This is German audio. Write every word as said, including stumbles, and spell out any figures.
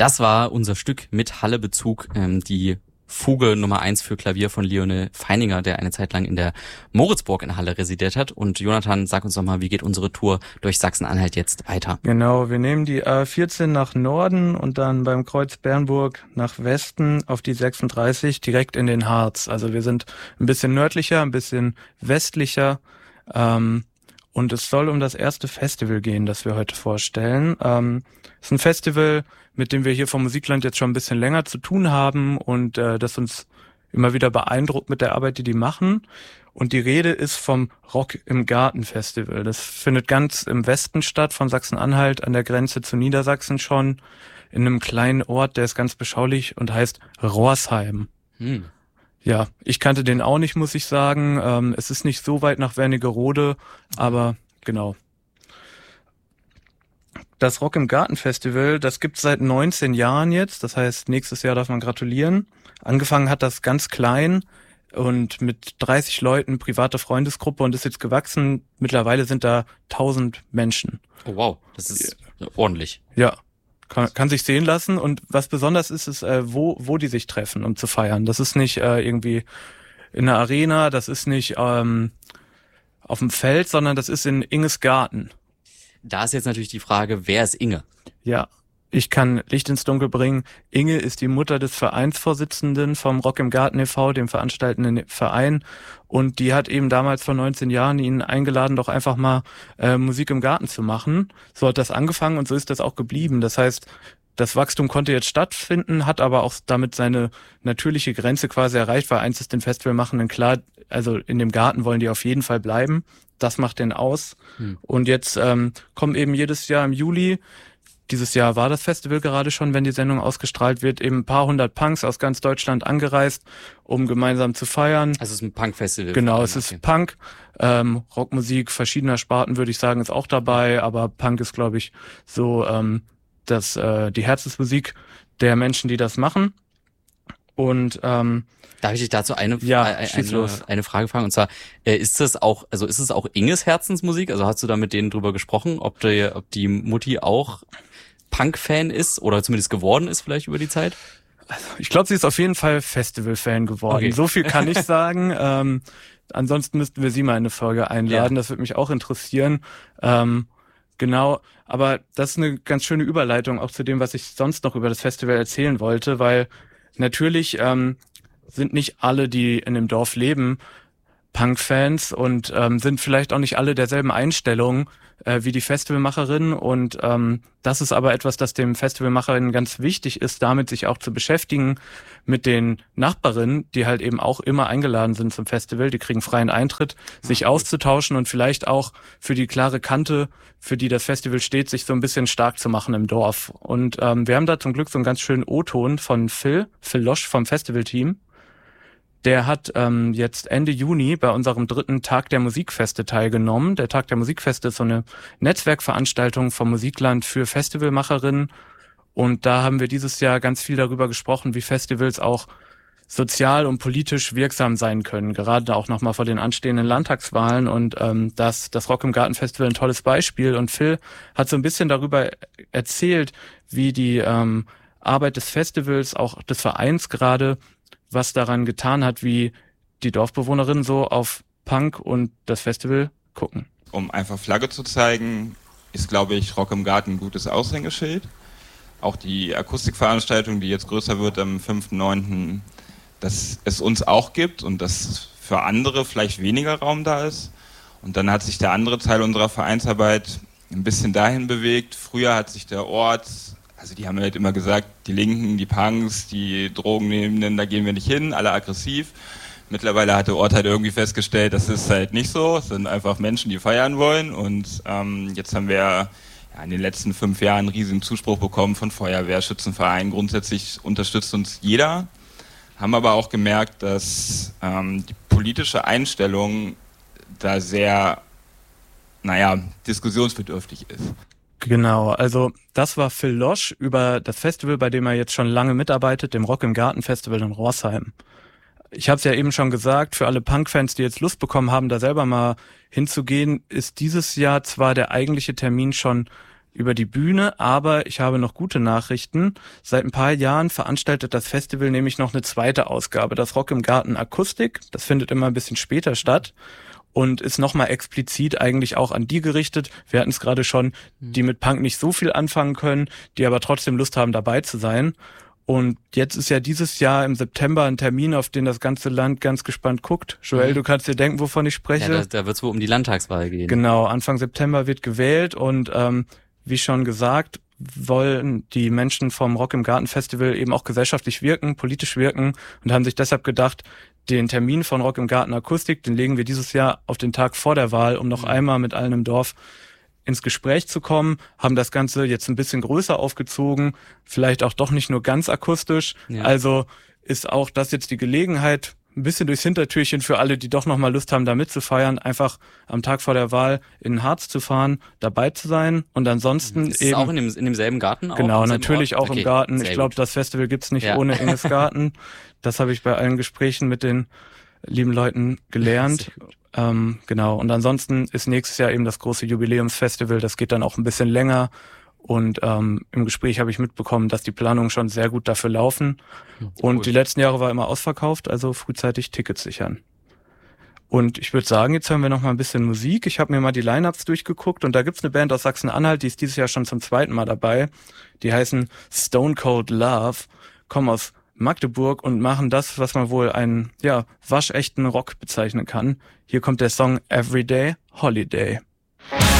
Das war unser Stück mit Halle-Bezug, ähm, die Fuge Nummer eins für Klavier von Lionel Feininger, der eine Zeit lang in der Moritzburg in Halle residiert hat. Und Jonathan, sag uns doch mal, wie geht unsere Tour durch Sachsen-Anhalt jetzt weiter? Genau, wir nehmen die A vierzehn nach Norden und dann beim Kreuz Bernburg nach Westen auf die sechsunddreißig direkt in den Harz. Also wir sind ein bisschen nördlicher, ein bisschen westlicher. Ähm, und es soll um das erste Festival gehen, das wir heute vorstellen. Ähm, es ist ein Festival, mit dem wir hier vom Musikland jetzt schon ein bisschen länger zu tun haben und äh, das uns immer wieder beeindruckt mit der Arbeit, die die machen. Und die Rede ist vom Rock im Garten Festival. Das findet ganz im Westen statt, von Sachsen-Anhalt, an der Grenze zu Niedersachsen schon, in einem kleinen Ort, der ist ganz beschaulich und heißt Rohrsheim. Hm. Ja, ich kannte den auch nicht, muss ich sagen. Ähm, es ist nicht so weit nach Wernigerode, aber genau. Das Rock im Garten Festival, das gibt's seit neunzehn Jahren jetzt. Das heißt, nächstes Jahr darf man gratulieren. Angefangen hat das ganz klein und mit dreißig Leuten, private Freundesgruppe, und ist jetzt gewachsen. Mittlerweile sind da tausend Menschen. Oh wow, das ist ja ordentlich. Ja, kann, kann sich sehen lassen. Und was besonders ist, ist, äh, wo, wo die sich treffen, um zu feiern. Das ist nicht äh, irgendwie in einer Arena, das ist nicht ähm, auf dem Feld, sondern das ist in Inges Garten. Da ist jetzt natürlich die Frage, wer ist Inge? Ja, ich kann Licht ins Dunkel bringen. Inge ist die Mutter des Vereinsvorsitzenden vom Rock im Garten e V, dem veranstaltenden Verein. Und die hat eben damals vor neunzehn Jahren ihn eingeladen, doch einfach mal äh, Musik im Garten zu machen. So hat das angefangen und so ist das auch geblieben. Das heißt, das Wachstum konnte jetzt stattfinden, hat aber auch damit seine natürliche Grenze quasi erreicht, weil eins ist den Festivalmachenden klar, also in dem Garten wollen die auf jeden Fall bleiben. Das macht den aus. Hm. Und jetzt ähm, kommen eben jedes Jahr im Juli, dieses Jahr war das Festival gerade schon, wenn die Sendung ausgestrahlt wird, eben ein paar hundert Punks aus ganz Deutschland angereist, um gemeinsam zu feiern. Also es ist ein Punk-Festival. Genau, es ist Punk. Ähm, Rockmusik verschiedener Sparten, würde ich sagen, ist auch dabei, aber Punk ist, glaube ich, so ähm, das, äh, die Herzensmusik der Menschen, die das machen. Und ähm, darf ich dich dazu eine, ja, eine, eine, eine Frage fragen? Und zwar, äh, ist das auch, also ist es auch Inges Herzensmusik? Also hast du da mit denen drüber gesprochen, ob die, ob die Mutti auch Punk-Fan ist oder zumindest geworden ist vielleicht über die Zeit? Also ich glaube, sie ist auf jeden Fall Festival-Fan geworden. Okay. So viel kann ich sagen. ähm, ansonsten müssten wir sie mal in eine Folge einladen. Ja. Das würde mich auch interessieren. Ähm, genau, aber das ist eine ganz schöne Überleitung auch zu dem, was ich sonst noch über das Festival erzählen wollte, weil natürlich ähm, sind nicht alle, die in dem Dorf leben, Punk-Fans und ähm, sind vielleicht auch nicht alle derselben Einstellung äh, wie die Festivalmacherinnen. Und ähm, das ist aber etwas, das dem Festivalmacherinnen ganz wichtig ist, damit sich auch zu beschäftigen mit den Nachbarinnen, die halt eben auch immer eingeladen sind zum Festival. Die kriegen freien Eintritt, sich auszutauschen und vielleicht auch für die klare Kante, für die das Festival steht, sich so ein bisschen stark zu machen im Dorf. Und ähm, wir haben da zum Glück so einen ganz schönen O-Ton von Phil, Phil Losch vom Festivalteam. Der hat ähm, jetzt Ende Juni bei unserem dritten Tag der Musikfeste teilgenommen. Der Tag der Musikfeste ist so eine Netzwerkveranstaltung vom Musikland für Festivalmacherinnen. Und da haben wir dieses Jahr ganz viel darüber gesprochen, wie Festivals auch sozial und politisch wirksam sein können, gerade auch nochmal vor den anstehenden Landtagswahlen. Und ähm, das, das Rock im Garten Festival ein tolles Beispiel. Und Phil hat so ein bisschen darüber erzählt, wie die ähm, Arbeit des Festivals, auch des Vereins gerade, was daran getan hat, wie die Dorfbewohnerinnen so auf Punk und das Festival gucken. Um einfach Flagge zu zeigen, ist, glaube ich, Rock im Garten ein gutes Aushängeschild. Auch die Akustikveranstaltung, die jetzt größer wird am fünften neunten, dass es uns auch gibt und dass für andere vielleicht weniger Raum da ist. Und dann hat sich der andere Teil unserer Vereinsarbeit ein bisschen dahin bewegt. Früher hat sich der Ort... Also die haben halt immer gesagt, die Linken, die Punks, die Drogennehmenden, da gehen wir nicht hin, alle aggressiv. Mittlerweile hat der Ort halt irgendwie festgestellt, das ist halt nicht so. Es sind einfach Menschen, die feiern wollen. Und ähm, jetzt haben wir ja in den letzten fünf Jahren einen riesigen Zuspruch bekommen von Feuerwehr, Schützenverein. Grundsätzlich unterstützt uns jeder. Haben aber auch gemerkt, dass ähm, die politische Einstellung da sehr, naja, diskussionsbedürftig ist. Genau, also das war Phil Losch über das Festival, bei dem er jetzt schon lange mitarbeitet, dem Rock im Garten Festival in Rohrsheim. Ich habe es ja eben schon gesagt, für alle Punk-Fans, die jetzt Lust bekommen haben, da selber mal hinzugehen, ist dieses Jahr zwar der eigentliche Termin schon über die Bühne, aber ich habe noch gute Nachrichten. Seit ein paar Jahren veranstaltet das Festival nämlich noch eine zweite Ausgabe, das Rock im Garten Akustik. Das findet immer ein bisschen später statt und ist nochmal explizit eigentlich auch an die gerichtet. Wir hatten es gerade schon, die mit Punk nicht so viel anfangen können, die aber trotzdem Lust haben, dabei zu sein. Und jetzt ist ja dieses Jahr im September ein Termin, auf den das ganze Land ganz gespannt guckt. Joel, mhm. du kannst dir denken, wovon ich spreche. Ja, da, da wird es wohl um die Landtagswahl gehen. Genau, Anfang September wird gewählt und ähm, wie schon gesagt, wollen die Menschen vom Rock im Garten Festival eben auch gesellschaftlich wirken, politisch wirken und haben sich deshalb gedacht, den Termin von Rock im Garten Akustik, den legen wir dieses Jahr auf den Tag vor der Wahl, um noch einmal mit allen im Dorf ins Gespräch zu kommen, haben das Ganze jetzt ein bisschen größer aufgezogen, vielleicht auch doch nicht nur ganz akustisch. Ja. Also ist auch das jetzt die Gelegenheit, ein bisschen durchs Hintertürchen für alle, die doch nochmal Lust haben, da mitzufeiern, einfach am Tag vor der Wahl in den Harz zu fahren, dabei zu sein und ansonsten ist eben... auch in, dem, in demselben Garten? Auch genau, natürlich auch okay, im Garten. Ich glaube, das Festival gibt's nicht ja. ohne Inges Garten. Das habe ich bei allen Gesprächen mit den lieben Leuten gelernt. Ähm, genau, und ansonsten ist nächstes Jahr eben das große Jubiläumsfestival, das geht dann auch ein bisschen länger. Und ähm, im Gespräch habe ich mitbekommen, dass die Planungen schon sehr gut dafür laufen. Und cool. Die letzten Jahre war immer ausverkauft, also frühzeitig Tickets sichern. Und ich würde sagen, jetzt hören wir noch mal ein bisschen Musik. Ich habe mir mal die Line-Ups durchgeguckt und da gibt's eine Band aus Sachsen-Anhalt, die ist dieses Jahr schon zum zweiten Mal dabei. Die heißen Stone Cold Love, kommen aus Magdeburg und machen das, was man wohl einen ja waschechten Rock bezeichnen kann. Hier kommt der Song Everyday Holiday.